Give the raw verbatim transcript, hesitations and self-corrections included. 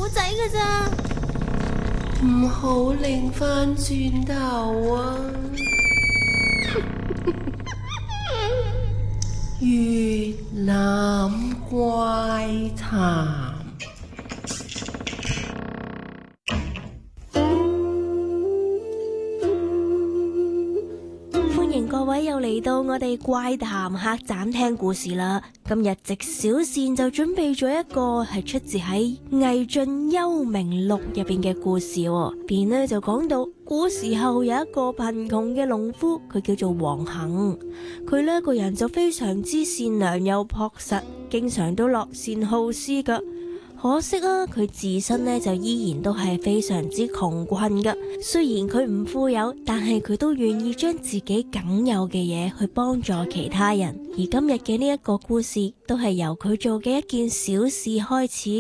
古仔㗎咋， 唔好擰翻轉頭啊！越南怪談。 歡迎各位又嚟到我哋怪談客棧聽故事啦。今日直小倩就準備咗一個係出自喺《魏晉幽冥錄》入邊嘅故事，邊呢就講到古時候有一個貧窮嘅農夫，佢叫做黃衡。佢呢個人就非常之善良又樸實，經常都樂善好施噶。可惜啊，佢自身呢就依然都係非常之窮困噶。雖然佢唔富有，但係佢都願意將自己僅有嘅嘢去幫助其他人。而今日嘅呢一個故事，都係由佢做嘅一件小事開始。